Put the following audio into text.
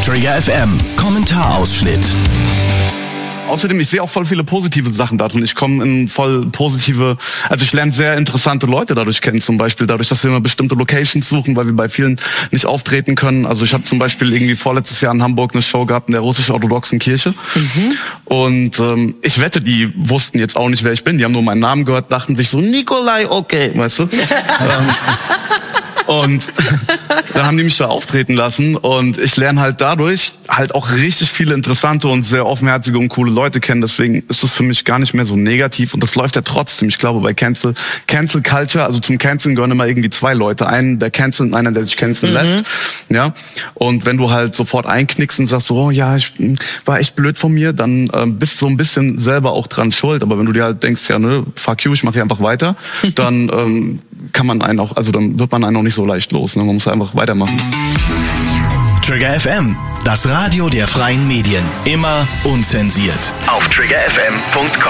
Trigger FM Kommentarausschnitt. Außerdem, ich sehe auch voll viele positive Sachen darin. Ich komme in voll positive, also ich lerne sehr interessante Leute dadurch kennen, zum Beispiel dadurch, dass wir immer bestimmte Locations suchen, weil wir bei vielen nicht auftreten können. Also ich habe zum Beispiel irgendwie vorletztes Jahr in Hamburg eine Show gehabt in der russisch-orthodoxen Kirche. Und ich wette, die wussten jetzt auch nicht, wer ich bin. Die haben nur meinen Namen gehört, dachten sich so, Nikolai, okay, weißt du? Und dann haben die mich da auftreten lassen und ich lerne halt dadurch halt auch richtig viele interessante und sehr offenherzige und coole Leute kennen. Deswegen ist es für mich gar nicht mehr so negativ und das läuft ja trotzdem. Ich glaube, bei Cancel Culture, also zum Canceln gehören immer irgendwie zwei Leute. Einen, der cancelt und einer, der sich canceln lässt. Ja. Und wenn du halt sofort einknickst und sagst so, oh ja, ich war echt blöd von mir, dann bist du so ein bisschen selber auch dran schuld. Aber wenn du dir halt denkst, ja, ne, fuck you, ich mach hier einfach weiter, dann kann man einen auch, also dann wird man einen auch nicht so leicht los. Ne? Man muss einfach weitermachen. Trigger FM, das Radio der freien Medien. Immer unzensiert. Auf triggerfm.com.